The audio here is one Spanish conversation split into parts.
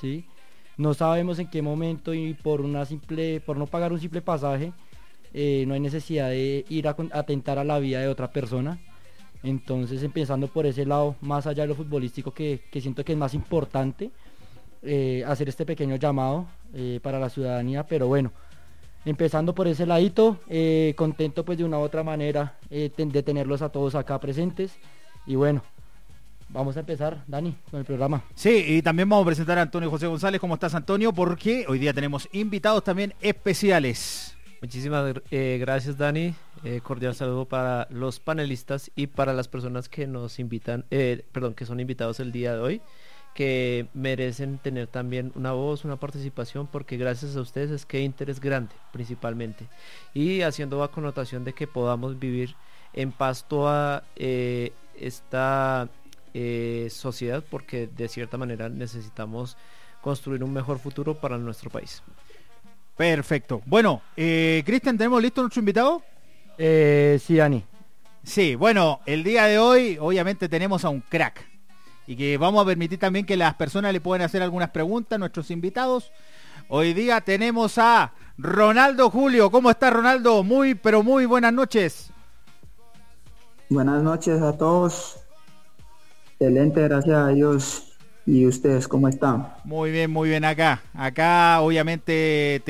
¿sí? No sabemos en qué momento y por no pagar un simple pasaje, no hay necesidad de ir a atentar a la vida de otra persona. Entonces, empezando por ese lado, más allá de lo futbolístico, que siento que es más importante, hacer este pequeño llamado para la ciudadanía. Pero bueno, empezando por ese ladito, contento pues de una u otra manera de tenerlos a todos acá presentes. Y bueno, vamos a empezar, Dani, con el programa. Sí, y también vamos a presentar a Antonio José González. ¿Cómo estás, Antonio? Porque hoy día tenemos invitados también especiales. Muchísimas gracias, Dani. Cordial saludo para los panelistas y para las personas que nos invitan, que son invitados el día de hoy, que merecen tener también una voz, una participación, porque gracias a ustedes es que Inter es grande, principalmente. Y haciendo la connotación de que podamos vivir en paz toda esta sociedad, porque de cierta manera necesitamos construir un mejor futuro para nuestro país. Perfecto. Bueno, Cristian, ¿tenemos listo nuestro invitado? Sí, Dani. Sí, bueno, el día de hoy obviamente tenemos a un crack y que vamos a permitir también que las personas le puedan hacer algunas preguntas a nuestros invitados. Hoy día tenemos a Ronaldo Julio. ¿Cómo está, Ronaldo? Muy, pero muy buenas noches. Buenas noches a todos. Excelente, gracias a Dios. ¿Y ustedes cómo están? Muy bien acá. Acá obviamente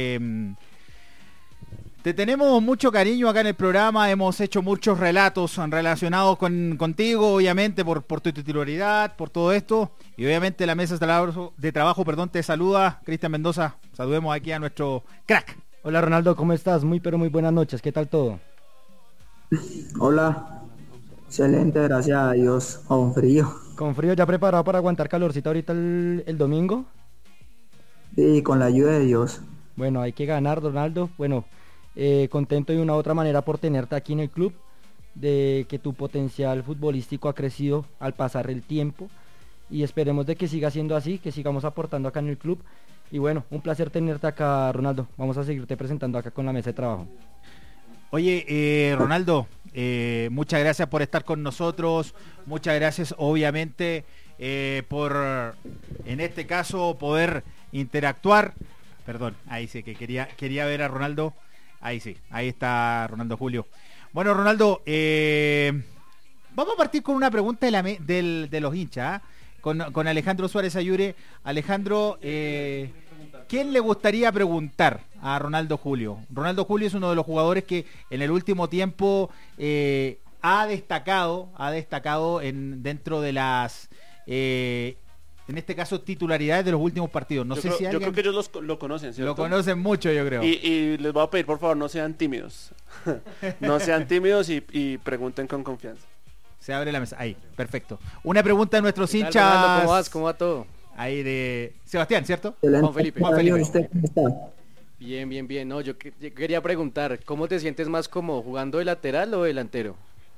te tenemos mucho cariño acá en el programa. Hemos hecho muchos relatos relacionados contigo, obviamente por tu titularidad, por todo esto. Y obviamente la mesa de trabajo, te saluda Cristian Mendoza. Saludemos aquí a nuestro crack. Hola, Ronaldo, ¿cómo estás? Muy, pero muy buenas noches. ¿Qué tal todo? Hola. Excelente, gracias a Dios. Con frío. ¿Con frío ya preparado para aguantar calorcito ahorita el domingo? Sí, con la ayuda de Dios. Bueno, hay que ganar, Ronaldo. Bueno, contento de una u otra manera por tenerte aquí en el club, de que tu potencial futbolístico ha crecido al pasar el tiempo y esperemos de que siga siendo así, que sigamos aportando acá en el club. Y bueno, un placer tenerte acá, Ronaldo. Vamos a seguirte presentando acá con la mesa de trabajo. Oye, Ronaldo, muchas gracias por estar con nosotros, muchas gracias obviamente por, en este caso, poder interactuar. Perdón, ahí sí, que quería ver a Ronaldo, ahí sí, ahí está Ronaldo Julio. Bueno, Ronaldo, vamos a partir con una pregunta de los hinchas, con Alejandro Suárez Ayure. Alejandro, ¿quién le gustaría preguntar a Ronaldo Julio? Ronaldo Julio es uno de los jugadores que en el último tiempo ha destacado dentro de las, en este caso, titularidades de los últimos partidos. Yo creo que ellos lo conocen, ¿cierto? Lo conocen mucho, yo creo. Y les voy a pedir, por favor, no sean tímidos. No sean tímidos y pregunten con confianza. Se abre la mesa. Ahí, perfecto. Una pregunta de nuestros hinchas. Ronaldo, ¿cómo vas? ¿Cómo va todo? Ahí de Sebastián, ¿cierto? Juan Felipe. ¿Usted cómo está? Bien. No, yo quería preguntar, ¿cómo te sientes más cómodo, jugando de lateral o delantero?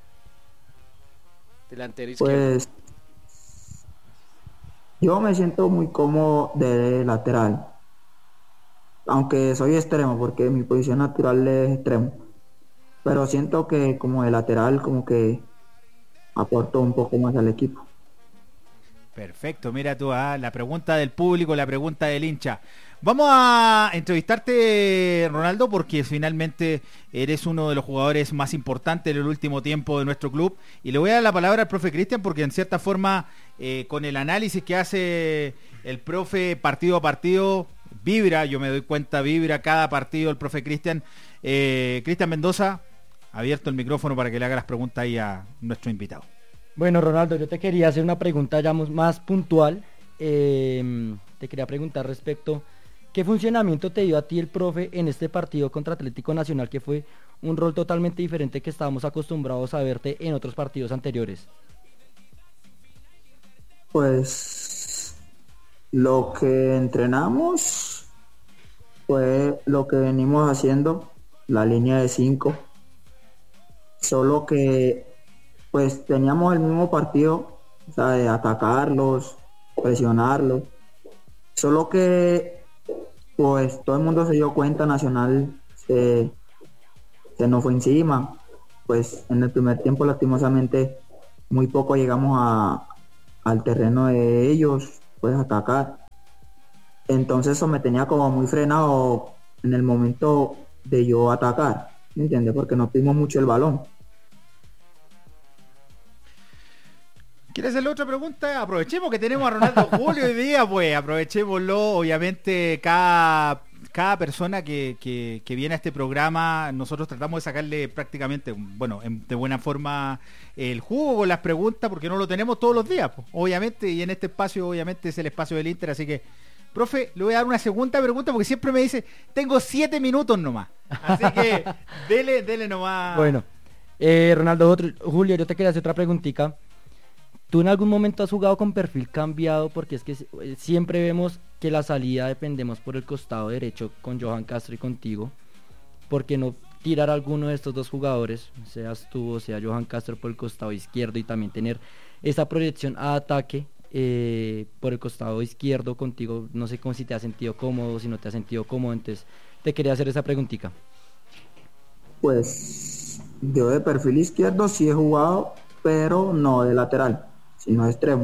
Delantero izquierdo. Pues yo me siento muy cómodo de lateral, aunque soy extremo porque mi posición natural es extremo, pero siento que como de lateral como que aporto un poco más al equipo. Perfecto, mira tú, la pregunta del público, la pregunta del hincha. Vamos a entrevistarte, Ronaldo, porque finalmente eres uno de los jugadores más importantes del último tiempo de nuestro club. Y le voy a dar la palabra al profe Cristian, porque en cierta forma, con el análisis que hace el profe partido a partido, yo me doy cuenta, vibra cada partido el profe Cristian. Cristian Mendoza, abierto el micrófono para que le haga las preguntas ahí a nuestro invitado. Bueno, Ronaldo, yo te quería hacer una pregunta ya más puntual. Te quería preguntar respecto, ¿qué funcionamiento te dio a ti el profe en este partido contra Atlético Nacional, que fue un rol totalmente diferente que estábamos acostumbrados a verte en otros partidos anteriores? Pues lo que entrenamos fue lo que venimos haciendo, la línea de 5, solo que pues teníamos el mismo partido, o sea, de atacarlos, presionarlos, solo que pues todo el mundo se dio cuenta, Nacional se nos fue encima, pues en el primer tiempo lastimosamente muy poco llegamos al terreno de ellos, pues atacar, Entonces eso me tenía como muy frenado en el momento de yo atacar, ¿me entiendes? Porque no tuvimos mucho el balón. ¿Quieres hacerle otra pregunta? Aprovechemos que tenemos a Ronaldo Julio hoy día, pues aprovechémoslo. Obviamente cada persona que viene a este programa, nosotros tratamos de sacarle prácticamente, bueno, de buena forma el jugo con las preguntas, porque no lo tenemos todos los días, pues, obviamente, y en este espacio, obviamente, es el espacio del Inter, así que, profe, le voy a dar una segunda pregunta, porque siempre me dice, tengo 7 minutos nomás, así que dele nomás. Bueno, Ronaldo Julio, yo te quería hacer otra preguntita. ¿Tú en algún momento has jugado con perfil cambiado? Porque es que siempre vemos que la salida dependemos por el costado derecho con Johan Castro y contigo. ¿Por qué no tirar a alguno de estos dos jugadores, seas tú o sea Johan Castro, por el costado izquierdo y también tener esa proyección a ataque por el costado izquierdo contigo? No sé si te has sentido cómodo, si no te has sentido cómodo, entonces te quería hacer esa preguntita. Pues yo de perfil izquierdo sí he jugado, pero no de lateral, sino de extremo.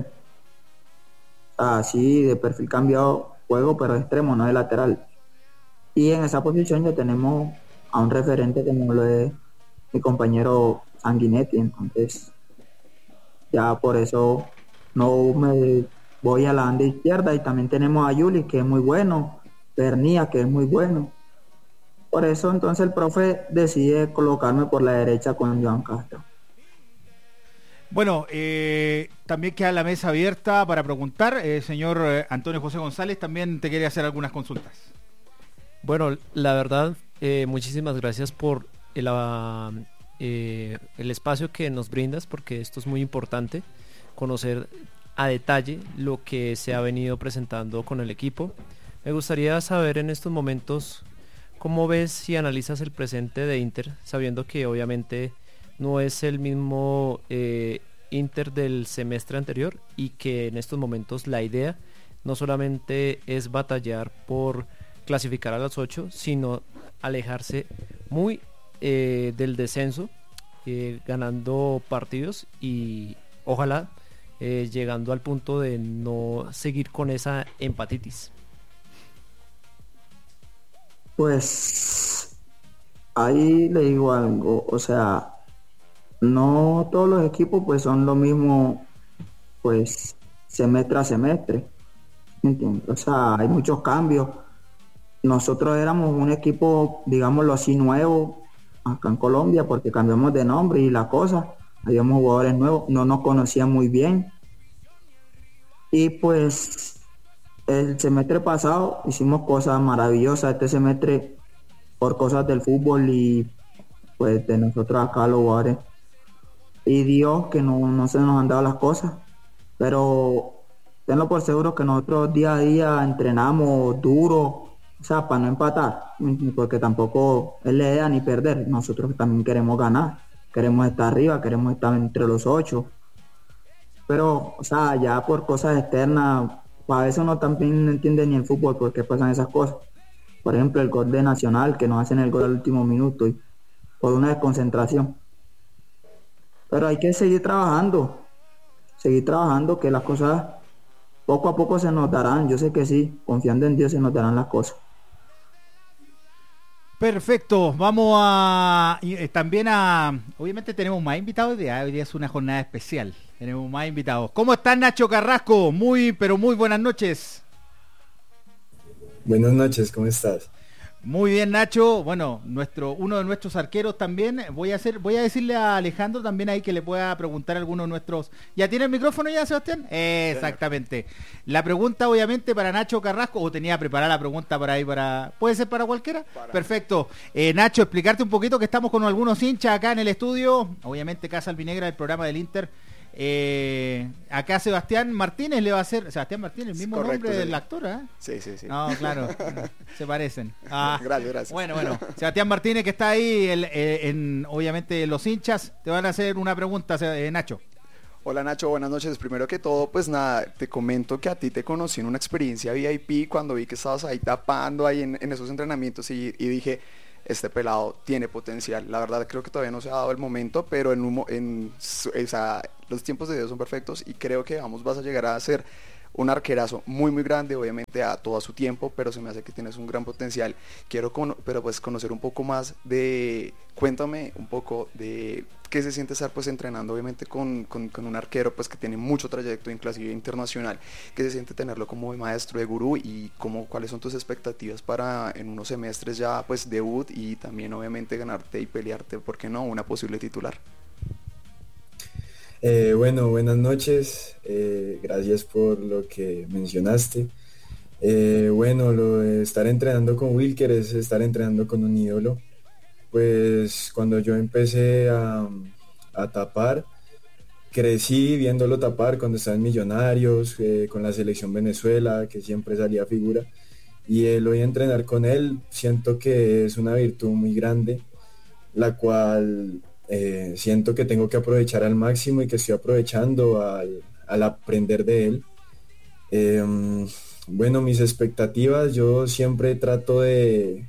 Así de perfil cambiado juego, pero de extremo, no de lateral. Y en esa posición ya tenemos a un referente como lo es mi compañero Sanguinetti, entonces ya por eso no me voy a la banda izquierda. Y también tenemos a Yuli, que es muy bueno, Pernía, que es muy bueno. Por eso entonces el profe decide colocarme por la derecha con Johan Castro. Bueno, también queda la mesa abierta para preguntar. Señor Antonio José González, también te quería hacer algunas consultas. Bueno, la verdad, muchísimas gracias por el espacio que nos brindas, porque esto es muy importante, conocer a detalle lo que se ha venido presentando con el equipo. Me gustaría saber en estos momentos cómo ves y analizas el presente de Inter, sabiendo que obviamente no es el mismo Inter del semestre anterior, y que en estos momentos la idea no solamente es batallar por clasificar a los 8, sino alejarse muy del descenso, ganando partidos y ojalá llegando al punto de no seguir con esa empatitis. Pues ahí le digo algo, o sea, no todos los equipos pues son lo mismo, pues semestre a semestre, ¿entiendes? O sea, hay muchos cambios. Nosotros éramos un equipo, digámoslo así, nuevo acá en Colombia, porque cambiamos de nombre y la cosa, habíamos jugadores nuevos, no nos conocían muy bien. Y pues el semestre pasado hicimos cosas maravillosas, este semestre por cosas del fútbol y pues de nosotros acá los jugadores. Y Dios que no se nos han dado las cosas, pero tenlo por seguro que nosotros día a día entrenamos duro, o sea, para no empatar, porque tampoco es la idea ni perder. Nosotros también queremos ganar, queremos estar arriba, queremos estar entre los 8, pero, o sea, ya por cosas externas, a veces uno también no entiende ni el fútbol por qué pasan esas cosas. Por ejemplo, el gol de Nacional, que nos hacen el gol al último minuto y por una desconcentración. Pero hay que seguir trabajando, que las cosas poco a poco se nos darán. Yo sé que sí, confiando en Dios se nos darán las cosas. Perfecto, vamos a también obviamente tenemos más invitados hoy día es una jornada especial, tenemos más invitados. ¿Cómo estás, Nacho Carrasco? Pero muy buenas noches. Buenas noches, ¿cómo estás? Muy bien, Nacho. Bueno, uno de nuestros arqueros también. Voy a decirle a Alejandro también ahí que le pueda preguntar a alguno de nuestros. ¿Ya tiene el micrófono ya, Sebastián? Exactamente. La pregunta, obviamente, para Nacho Carrasco, o tenía preparada la pregunta para ahí ¿puede ser para cualquiera? Perfecto. Nacho, explicarte un poquito que estamos con algunos hinchas acá en el estudio. Obviamente, Casa Albinegra, del programa del Inter. Acá Sebastián Martínez le va a hacer. Sebastián Martínez, el mismo nombre del actor, ¿eh? Sí. No, claro, se parecen. Gracias. Bueno. Sebastián Martínez, que está ahí, obviamente los hinchas, te van a hacer una pregunta, Nacho. Hola Nacho, buenas noches. Primero que todo, pues nada, te comento que a ti te conocí en una experiencia VIP cuando vi que estabas ahí tapando ahí en esos entrenamientos y dije, este pelado tiene potencial. La verdad creo que todavía no se ha dado el momento, pero los tiempos de Dios son perfectos y creo que vas a llegar a ser un arquerazo muy muy grande, obviamente a todo a su tiempo, pero se me hace que tienes un gran potencial. Quiero pero pues conocer un poco más cuéntame un poco de qué se siente estar pues entrenando obviamente con un arquero pues que tiene mucho trayecto en clase internacional, qué se siente tenerlo como maestro, de gurú, y cuáles son tus expectativas para en unos semestres ya pues debut y también obviamente ganarte y pelearte, ¿por qué no?, una posible titular. Bueno, buenas noches, gracias por lo que mencionaste. Bueno, lo de estar entrenando con Wilker es estar entrenando con un ídolo. Pues cuando yo empecé a tapar, crecí viéndolo tapar cuando estaba en Millonarios, con la selección Venezuela, que siempre salía figura, y el hoy entrenar con él siento que es una virtud muy grande, la cual siento que tengo que aprovechar al máximo y que estoy aprovechando al aprender de él. Bueno, mis expectativas, yo siempre trato de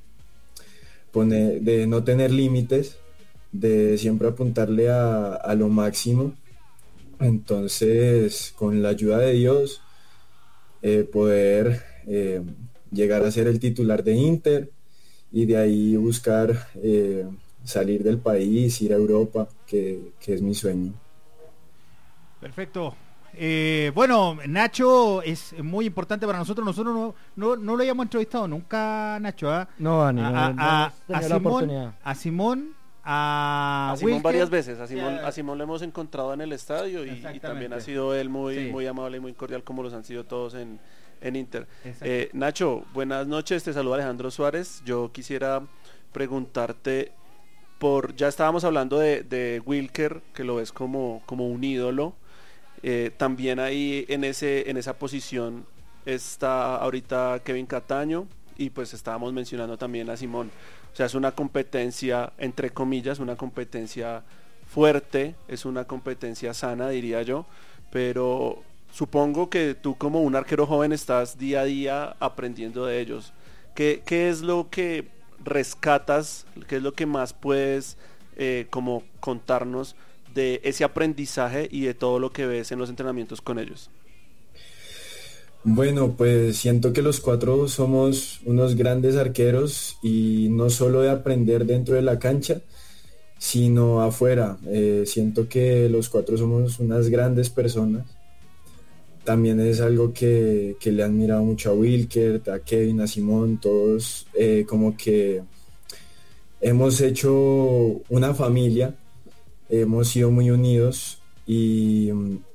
no tener límites, de siempre apuntarle a lo máximo. Entonces, con la ayuda de Dios, poder llegar a ser el titular de Inter y de ahí buscar salir del país, ir a Europa, que es mi sueño. Perfecto. Bueno, Nacho es muy importante para nosotros. Nosotros no lo habíamos entrevistado nunca, Nacho. No, Dani, a Simón, a Simón Wilker. Varias veces. A Simón lo hemos encontrado en el estadio y también ha sido él muy amable y muy cordial, como los han sido todos en Inter. Nacho, buenas noches. Te saluda Alejandro Suárez. Yo quisiera preguntarte ya estábamos hablando de Wilker, que lo ves como un ídolo. También ahí en esa posición está ahorita Kevin Cataño, y pues estábamos mencionando también a Simón. O sea, es una competencia, entre comillas, una competencia fuerte, es una competencia sana, diría yo, pero supongo que tú como un arquero joven estás día a día aprendiendo de ellos. ¿Qué es lo que rescatas? ¿Qué es lo que más puedes como contarnos de ese aprendizaje y de todo lo que ves en los entrenamientos con ellos? Bueno, pues siento que los cuatro somos unos grandes arqueros, y no solo de aprender dentro de la cancha, sino afuera. Siento que los cuatro somos unas grandes personas. También es algo que le han mirado mucho a Wilker, a Kevin, a Simón, todos como que hemos hecho una familia, hemos sido muy unidos y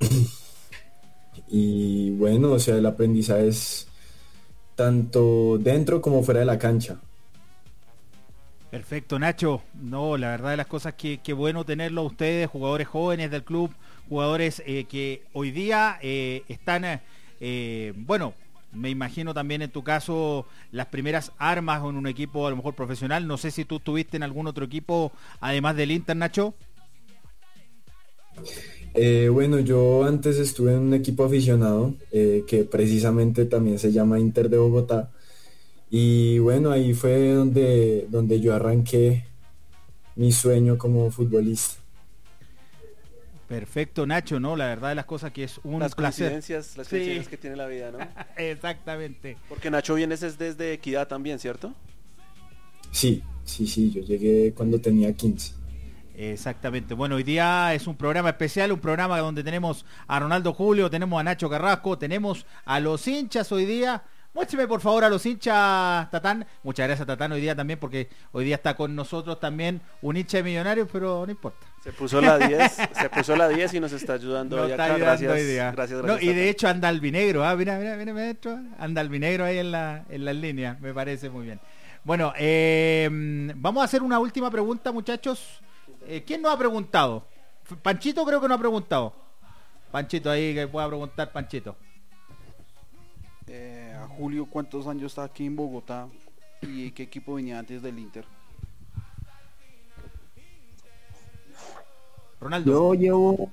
bueno, o sea, el aprendizaje es tanto dentro como fuera de la cancha. Perfecto, Nacho. No, la verdad de las cosas que bueno tenerlo ustedes, jugadores jóvenes del club, jugadores que hoy día están, bueno, me imagino también en tu caso las primeras armas en un equipo a lo mejor profesional. No sé si tú estuviste en algún otro equipo además del Inter, Nacho. Bueno, yo antes estuve en un equipo aficionado que precisamente también se llama Inter de Bogotá, y bueno, ahí fue donde yo arranqué mi sueño como futbolista. Perfecto, Nacho, ¿no? La verdad de las cosas que es un las placer. Las coincidencias que tiene la vida, ¿no? Exactamente. Porque Nacho vienes desde Equidad también, ¿cierto? Sí, yo llegué cuando tenía 15. Exactamente. Bueno, hoy día es un programa especial, un programa donde tenemos a Ronaldo Julio, tenemos a Nacho Carrasco, tenemos a los hinchas hoy día. Muéstrame por favor a los hinchas, Tatán. Muchas gracias, Tatán, hoy día también, porque hoy día está con nosotros también un hincha de Millonarios, pero no importa. Se puso la 10 y nos está ayudando hoy acá. Gracias. No, y de hecho anda Albinegro, mira adentro, anda Albinegro ahí en la línea, me parece muy bien. Bueno, vamos a hacer una última pregunta, muchachos. ¿Quién nos ha preguntado? Panchito creo que no ha preguntado. Panchito ahí, que pueda preguntar Panchito. A Julio, ¿cuántos años está aquí en Bogotá y qué equipo venía antes del Inter? Ronaldo. Yo llevo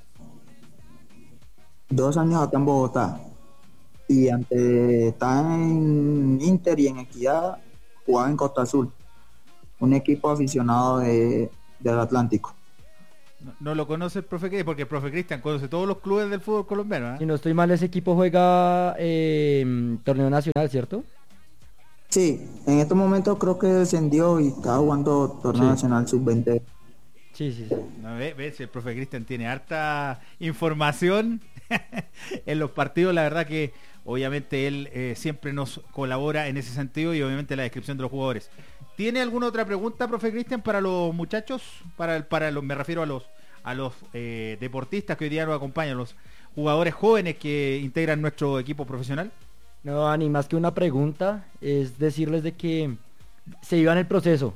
2 años acá en Bogotá, y antes de estar en Inter y en Equidad jugaba en Costa Azul, un equipo aficionado del Atlántico. No lo conoce el profe Cristian, porque el profe Cristian conoce todos los clubes del fútbol colombiano, ¿eh? Si no estoy mal, ese equipo juega torneo nacional, ¿cierto? Sí, en estos momentos creo que descendió y está jugando torneo nacional sub-20. Sí. No, ves, el profe Cristian tiene harta información en los partidos. La verdad que obviamente él siempre nos colabora en ese sentido y obviamente la descripción de los jugadores. ¿Tiene alguna otra pregunta, profe Cristian, para los muchachos? Me refiero a los deportistas que hoy día nos acompañan, los jugadores jóvenes que integran nuestro equipo profesional. No, Dani, más que una pregunta, es decirles de que se vivan el proceso.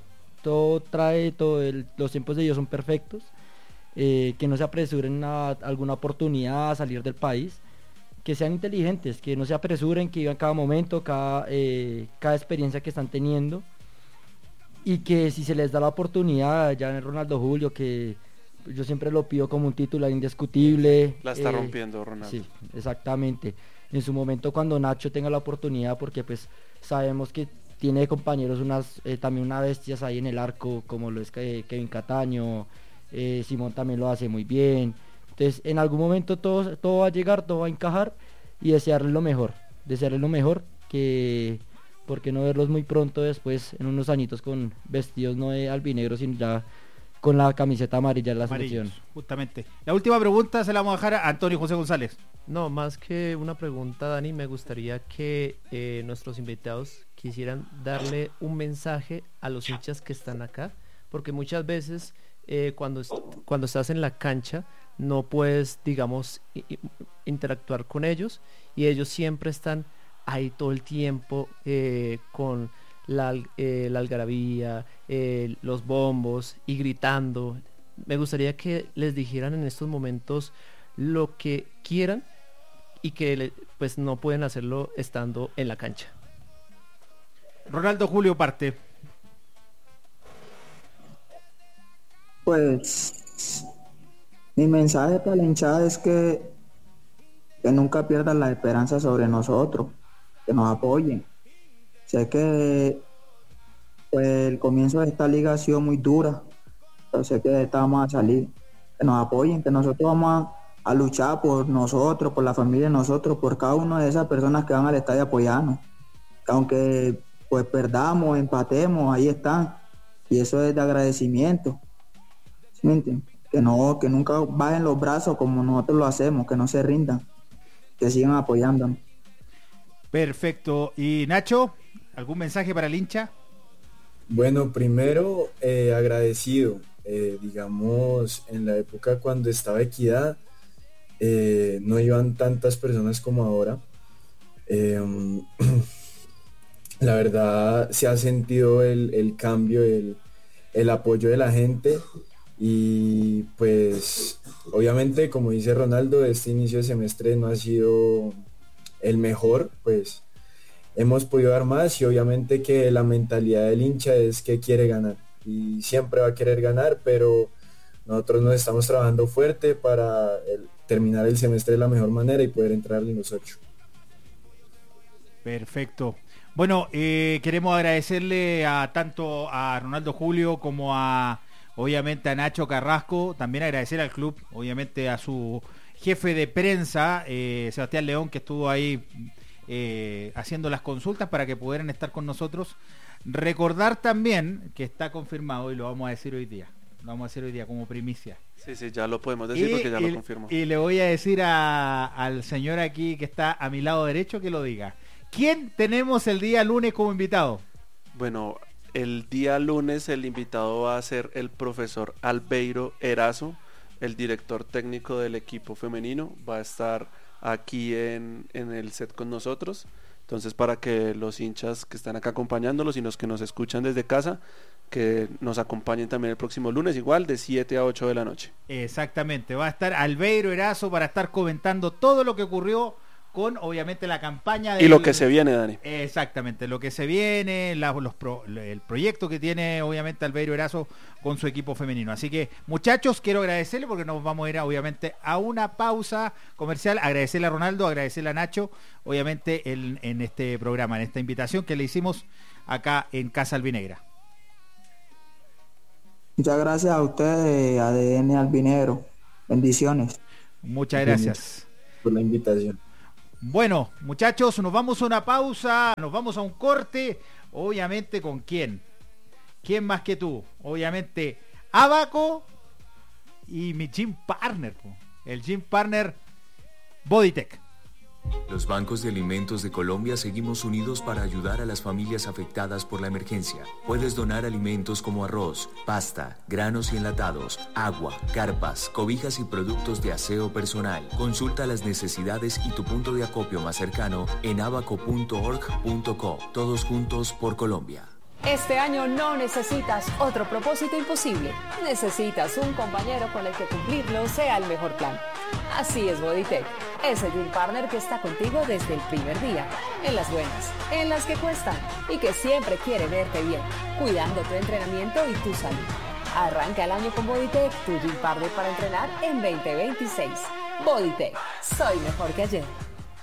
Los tiempos de ellos son perfectos. Que no se apresuren a alguna oportunidad, a salir del país. Que sean inteligentes, que no se apresuren, que vivan cada momento, cada experiencia que están teniendo. Y que si se les da la oportunidad, ya en Ronaldo Julio, que yo siempre lo pido como un titular indiscutible. La está rompiendo Ronaldo. Sí, exactamente. En su momento cuando Nacho tenga la oportunidad, porque pues sabemos que tiene compañeros también unas bestias ahí en el arco, como lo es Kevin Cataño, Simón también lo hace muy bien. Entonces en algún momento todo va a llegar, todo va a encajar y desearles lo mejor, que por qué no verlos muy pronto después en unos añitos con vestidos no de albinegro, sino ya con la camiseta amarilla de la selección. Justamente. La última pregunta se la vamos a dejar a Antonio José González. No, más que una pregunta, Dani, me gustaría que nuestros invitados quisieran darle un mensaje a los hinchas que están acá, porque muchas veces cuando estás en la cancha no puedes, digamos, interactuar con ellos, y ellos siempre están ahí todo el tiempo con la algarabía, los bombos y gritando. Me gustaría que les dijeran en estos momentos lo que quieran y que pues no pueden hacerlo estando en la cancha. Ronaldo Julio parte. Pues mi mensaje para la hinchada es que nunca pierdan la esperanza sobre nosotros, que nos apoyen. Sé que pues, el comienzo de esta liga ha sido muy dura, pero sé que de esta vamos a salir. Que nos apoyen, que nosotros vamos a luchar por nosotros, por la familia de nosotros, por cada una de esas personas que van al estadio a apoyarnos. Que aunque pues perdamos, empatemos, ahí están. Y eso es de agradecimiento. ¿Sí me entiendes? Que nunca bajen los brazos como nosotros lo hacemos, que no se rindan, que sigan apoyándonos. Perfecto. ¿Y Nacho, algún mensaje para el hincha? Bueno, primero agradecido. Digamos, en la época cuando estaba Equidad, no iban tantas personas como ahora. La verdad se ha sentido el cambio, el apoyo de la gente, y pues obviamente, como dice Ronaldo, este inicio de semestre no ha sido el mejor, pues hemos podido dar más, y obviamente que la mentalidad del hincha es que quiere ganar y siempre va a querer ganar, pero nosotros nos estamos trabajando fuerte para terminar el semestre de la mejor manera y poder entrar en los 8. Perfecto. Bueno, queremos agradecerle tanto a Ronaldo Julio como obviamente a Nacho Carrasco, también agradecer al club, obviamente a su jefe de prensa, Sebastián León, que estuvo ahí haciendo las consultas para que pudieran estar con nosotros. Recordar también que está confirmado, y lo vamos a decir hoy día como primicia. Sí, ya lo podemos decir porque ya lo confirmó. Y le voy a decir al señor aquí que está a mi lado derecho que lo diga. ¿Quién tenemos el día lunes como invitado? Bueno, el día lunes el invitado va a ser el profesor Albeiro Erazo, el director técnico del equipo femenino. Va a estar aquí en el set con nosotros. Entonces, para que los hinchas que están acá acompañándolos y los que nos escuchan desde casa, que nos acompañen también el próximo lunes, igual de 7 a 8 de la noche. Exactamente, va a estar Albeiro Erazo para estar comentando todo lo que ocurrió con obviamente la campaña y lo que se viene, Dani. Exactamente, lo que se viene, el proyecto que tiene obviamente Albeiro Erazo con su equipo femenino. Así que, muchachos, quiero agradecerle porque nos vamos a ir obviamente a una pausa comercial. Agradecerle a Ronaldo, agradecerle a Nacho, obviamente en este programa, en esta invitación que le hicimos acá en Casa Albinegra. Muchas gracias a ustedes, ADN Albinero. Bendiciones. Muchas gracias por la invitación. Bueno, muchachos, nos vamos a una pausa, nos vamos a un corte. Obviamente, ¿con quién? ¿Quién más que tú? Obviamente, Abaco y mi gym partner, el gym partner Bodytech. Los bancos de alimentos de Colombia seguimos unidos para ayudar a las familias afectadas por la emergencia. Puedes donar alimentos como arroz, pasta, granos y enlatados, agua, carpas, cobijas y productos de aseo personal. Consulta las necesidades y tu punto de acopio más cercano en abaco.org.co. Todos juntos por Colombia. Este año no necesitas otro propósito imposible. Necesitas un compañero con el que cumplirlo sea el mejor plan. Así es Bodytech, ese gym partner que está contigo desde el primer día, en las buenas, en las que cuestan y que siempre quiere verte bien, cuidando tu entrenamiento y tu salud. Arranca el año con Bodytech, tu gym partner para entrenar en 2026. Bodytech, soy mejor que ayer.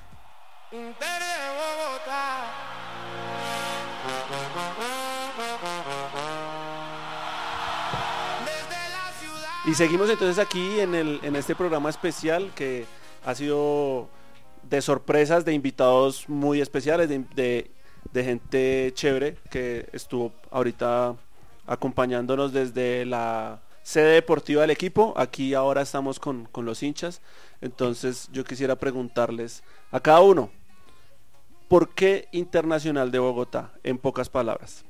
Y seguimos entonces aquí en este programa especial que ha sido de sorpresas, de invitados muy especiales, de gente chévere que estuvo ahorita acompañándonos desde la sede deportiva del equipo. Aquí ahora estamos con los hinchas. Entonces yo quisiera preguntarles a cada uno, ¿por qué Internacional de Bogotá? En pocas palabras.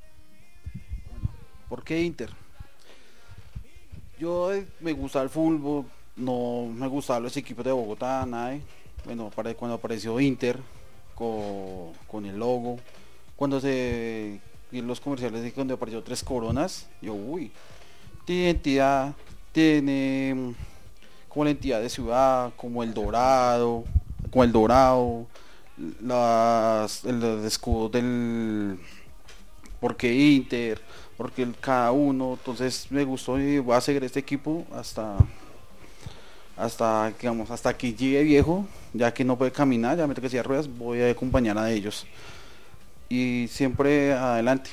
¿Por qué Inter? Yo me gusta el fútbol, no me gustaban los equipos de Bogotá, nada. Bueno, cuando apareció Inter con el logo, cuando se vi los comerciales de cuando apareció Tres Coronas, yo tiene identidad, tiene como la entidad de ciudad, como el Dorado, el escudo del porque Inter, porque cada uno, entonces me gustó y voy a seguir este equipo hasta que llegue viejo, ya que no puede caminar, ya me toca silla de ruedas, voy a acompañar a ellos y siempre adelante.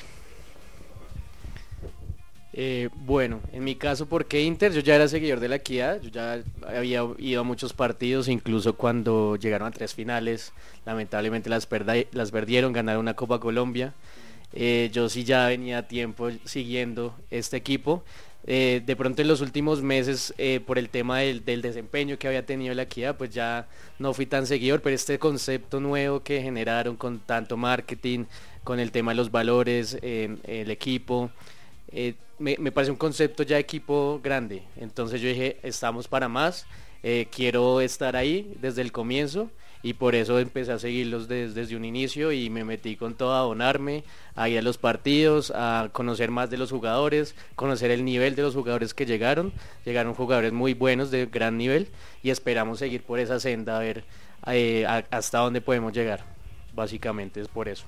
Bueno, en mi caso, ¿por qué Inter? Yo ya era seguidor de la Equidad, yo ya había ido a muchos partidos, incluso cuando llegaron a 3 finales, lamentablemente las perdieron, ganaron una Copa Colombia. Yo sí ya venía tiempo siguiendo este equipo. De pronto en los últimos meses, por el tema del desempeño que había tenido la Equidad, pues ya no fui tan seguidor, pero este concepto nuevo que generaron con tanto marketing, con el tema de los valores, el equipo, me parece un concepto ya equipo grande. Entonces yo dije, estamos para más, quiero estar ahí desde el comienzo. Y por eso empecé a seguirlos desde un inicio y me metí con todo a donarme, a ir a los partidos, a conocer más de los jugadores, conocer el nivel de los jugadores que llegaron jugadores muy buenos de gran nivel y esperamos seguir por esa senda a ver hasta dónde podemos llegar, básicamente es por eso.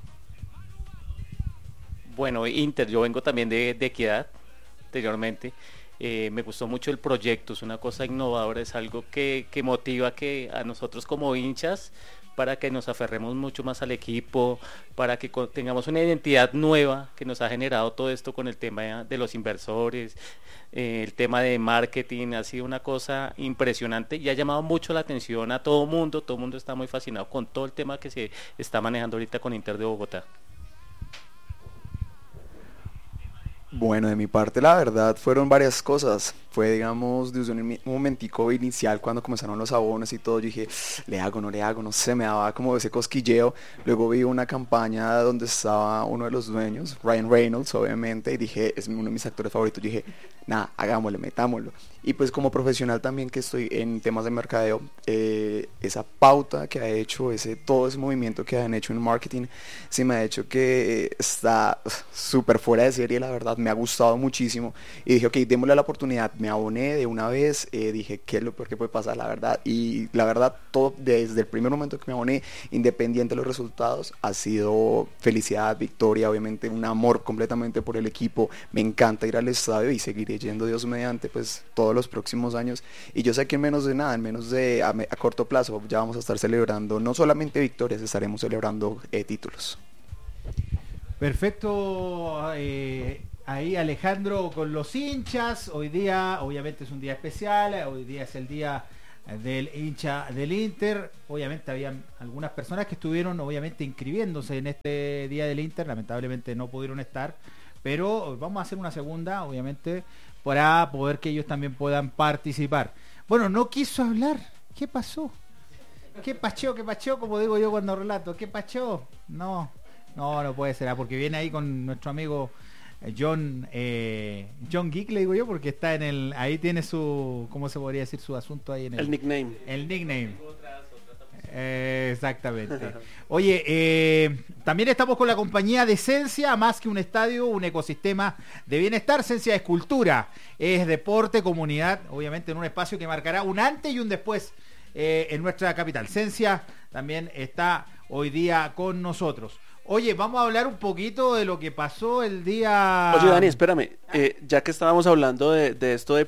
Bueno, Inter, yo vengo también de Equidad anteriormente. Me gustó mucho el proyecto, es una cosa innovadora, es algo que motiva a nosotros como hinchas para que nos aferremos mucho más al equipo, para que tengamos una identidad nueva que nos ha generado todo esto con el tema de los inversores, el tema de marketing, ha sido una cosa impresionante y ha llamado mucho la atención a todo mundo está muy fascinado con todo el tema que se está manejando ahorita con Inter de Bogotá. Bueno, de mi parte la verdad fueron varias cosas. Fue, digamos, desde un momentico inicial cuando comenzaron los abonos y todo, yo dije, le hago, no sé, me daba como ese cosquilleo. Luego vi una campaña donde estaba uno de los dueños, Ryan Reynolds, obviamente, y dije, es uno de mis actores favoritos. Yo dije, nada, hagámosle, metámoslo. Y pues como profesional también que estoy en temas de mercadeo, esa pauta que ha hecho, todo ese movimiento que han hecho en marketing, sí me ha hecho que está súper fuera de serie, la verdad, me ha gustado muchísimo. Y dije, ok, démosle la oportunidad, me aboné de una vez, dije, ¿qué es lo peor que puede pasar? La verdad, y la verdad, todo desde el primer momento que me aboné, independiente de los resultados, ha sido felicidad, victoria, obviamente un amor completamente por el equipo. Me encanta ir al estadio y seguiré yendo, Dios mediante, pues todos los próximos años. Y yo sé que en menos de a corto plazo, ya vamos a estar celebrando no solamente victorias, estaremos celebrando títulos. Perfecto, ahí Alejandro con los hinchas. Hoy día, obviamente, es un día especial. Hoy día es el día del hincha del Inter. Obviamente habían algunas personas que estuvieron obviamente inscribiéndose en este día del Inter, lamentablemente no pudieron estar, pero vamos a hacer una segunda, obviamente, para poder que ellos también puedan participar. Bueno, no quiso hablar. ¿Qué pasó? ¿Qué pachó? Como digo yo cuando relato. ¿Qué pachó? No puede ser, porque viene ahí con nuestro amigo John Geek, le digo yo, porque está ahí tiene su, ¿cómo se podría decir? Su asunto ahí en el nickname. El nickname. Exactamente. Oye, también estamos con la compañía de Sensia, más que un estadio, un ecosistema de bienestar. Sensia es cultura, es deporte, comunidad, obviamente en un espacio que marcará un antes y un después en nuestra capital. Sensia también está hoy día con nosotros. Oye, vamos a hablar un poquito de lo que pasó el día... Oye, Dani, espérame, ya que estábamos hablando de esto de